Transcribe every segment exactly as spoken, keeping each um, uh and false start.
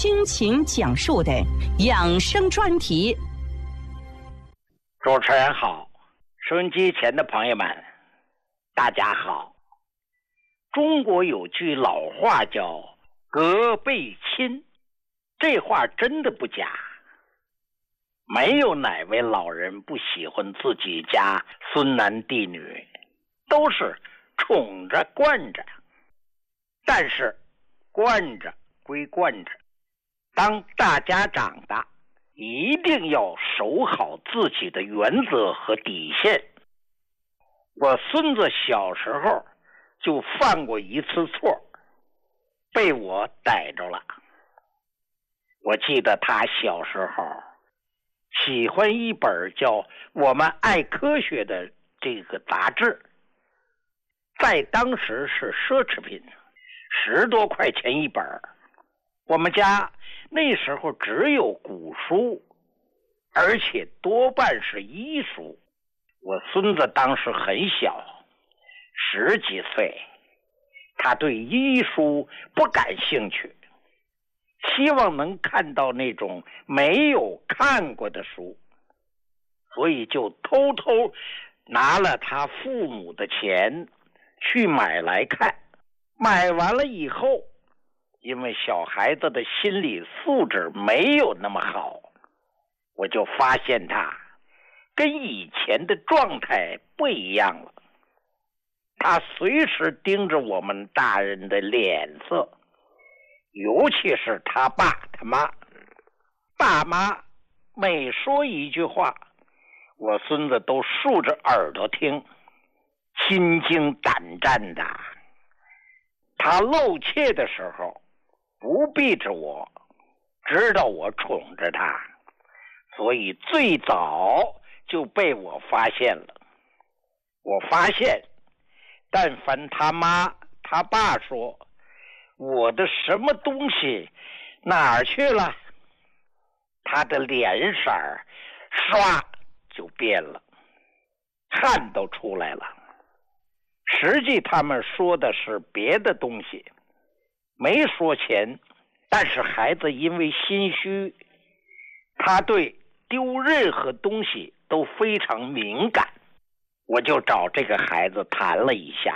倾情讲述的养生专题。 主持人好，收音机前的朋友们，大家好。中国有句老话叫隔辈亲，这话真的不假。没有哪位老人不喜欢自己家孙男弟女，都是宠着惯着。但是惯着归惯着，当大家长大，一定要守好自己的原则和底线。我孙子小时候就犯过一次错，被我逮着了。我记得他小时候喜欢一本叫《我们爱科学》的这个杂志，在当时是奢侈品，十多块钱一本。我们家那时候只有古书，而且多半是医书。我孙子当时很小，十几岁，他对医书不感兴趣，希望能看到那种没有看过的书，所以就偷偷拿了他父母的钱去买来看。买完了以后，因为小孩子的心理素质没有那么好，我就发现他跟以前的状态不一样了。他随时盯着我们大人的脸色，尤其是他爸他妈。爸妈每说一句话，我孙子都竖着耳朵听，心惊胆战的。他露怯的时候不避着我，知道我宠着他，所以最早就被我发现了。我发现但凡他妈他爸说我的什么东西哪儿去了，他的脸色唰就变了，汗都出来了。实际他们说的是别的东西，没说钱，但是孩子因为心虚，他对丢任何东西都非常敏感。我就找这个孩子谈了一下，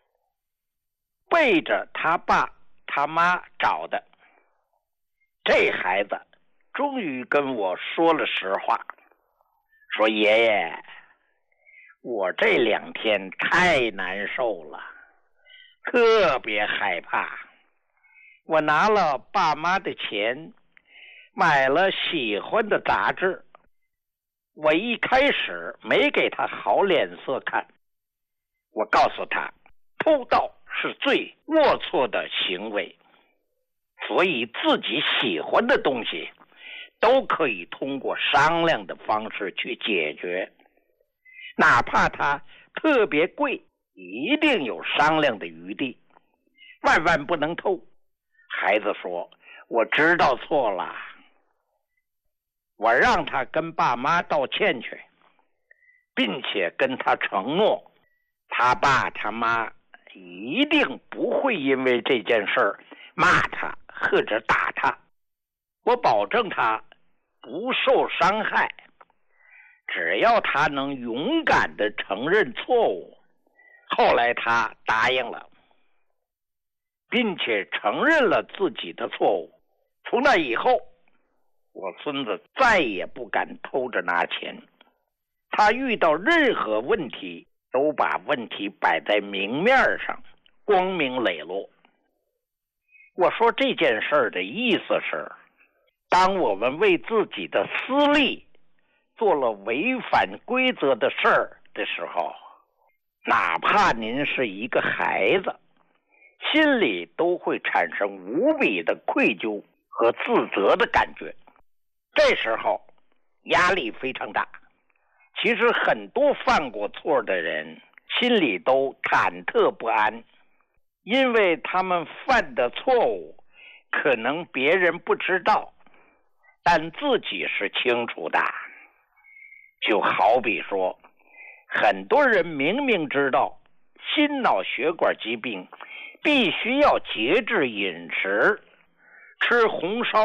背着他爸他妈找的。这孩子终于跟我说了实话，说爷爷，我这两天太难受了，特别害怕。我拿了爸妈的钱，买了喜欢的杂志。我一开始没给他好脸色看，我告诉他，偷盗是最龌龊的行为，所以自己喜欢的东西都可以通过商量的方式去解决，哪怕它特别贵，一定有商量的余地，万万不能偷。孩子说，我知道错了。我让他跟爸妈道歉去，并且跟他承诺，他爸他妈一定不会因为这件事儿骂他或者打他。我保证他不受伤害，只要他能勇敢地承认错误。后来他答应了，并且承认了自己的错误。从那以后，我孙子再也不敢偷着拿钱，他遇到任何问题都把问题摆在明面上，光明磊落。我说这件事儿的意思是，当我们为自己的私利做了违反规则的事儿的时候，哪怕您是一个孩子，心里都会产生无比的愧疚和自责的感觉。这时候压力非常大。其实很多犯过错的人心里都忐忑不安，因为他们犯的错误可能别人不知道，但自己是清楚的。就好比说，很多人明明知道心脑血管疾病必须要节制饮食，吃红烧